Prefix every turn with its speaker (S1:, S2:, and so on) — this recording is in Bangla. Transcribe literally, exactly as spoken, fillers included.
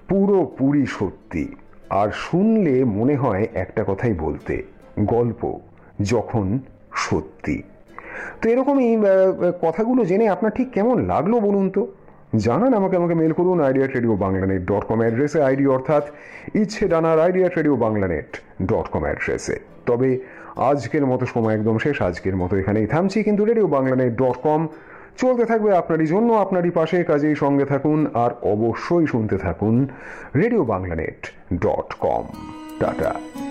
S1: পুরোপুরি সত্যি। আর শুনলে মনে হয় একটা কথাই বলতে, গল্প যখন সত্যি। তো এরকমই কথাগুলো জেনে আপনার ঠিক কেমন লাগলো বলুন তো, জানান আমাকে। আমাকে মেল করুন idea radio Bangla net dot com অ্যাড্রেসে, আইডি অর্থাৎ ইচ্ছে ডানার idea radio Bangla net dot com অ্যাড্রেসে। তবে আজকের মতো সময় একদম শেষ, আজকের মতো এখানেই থামছি, কিন্তু radio Bangla net dot com চলতে থাকবে আপনারই জন্য, আপনারই পাশে। কাজেই সঙ্গে থাকুন আর অবশ্যই শুনতে থাকুন radio Bangla net dot com. Tata.